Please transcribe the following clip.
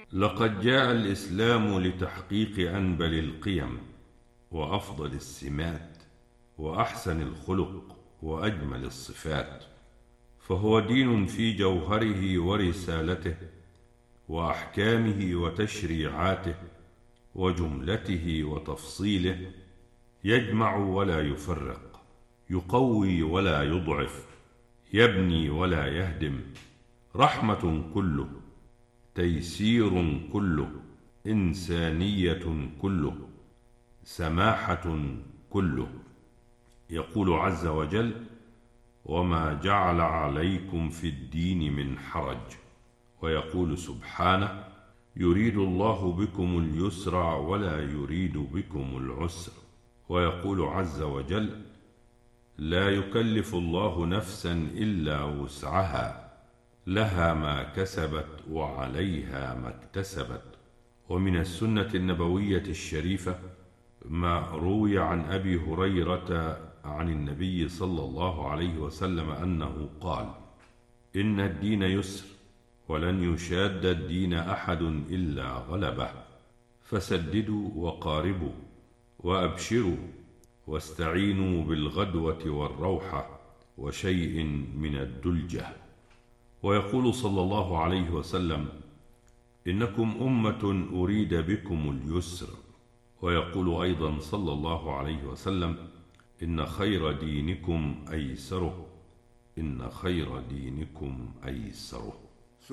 لقد جاء الإسلام لتحقيق أنبل القيم وأفضل السمات وأحسن الخلق وأجمل الصفات، فهو دين في جوهره ورسالته وأحكامه وتشريعاته وجملته وتفصيله، يجمع ولا يفرق، يقوي ولا يضعف، يبني ولا يهدم، رحمة كله، تيسير كله، إنسانية كله، سماحة كله. يقول عز وجل: وما جعل عليكم في الدين من حرج. ويقول سبحانه: يريد الله بكم اليسر ولا يريد بكم العسر. ويقول عز وجل: لا يكلف الله نفسا إلا وسعها، لها ما كسبت وعليها ما اكتسبت. ومن السنة النبوية الشريفة ما روي عن أبي هريرة عن النبي صلى الله عليه وسلم أنه قال: إن الدين يسر، ولن يشاد الدين أحد إلا غلبه، فسددوا وقاربوا وأبشروا واستعينوا بالغدوة والروحة وشيء من الدلجة. ويقول صلى الله عليه وسلم: إنكم أمة أريد بكم اليسر. ويقول أيضا صلى الله عليه وسلم: إن خير دينكم أيسره، إن خير دينكم أيسره.